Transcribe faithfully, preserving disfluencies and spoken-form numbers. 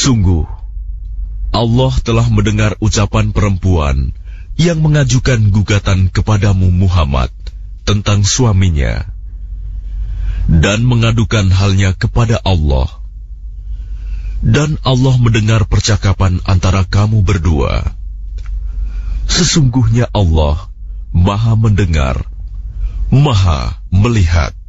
Sungguh, Allah telah mendengar ucapan perempuan yang mengajukan gugatan kepadamu Muhammad tentang suaminya dan mengadukan halnya kepada Allah. Dan Allah mendengar percakapan antara kamu berdua. Sesungguhnya Allah Maha mendengar, Maha melihat.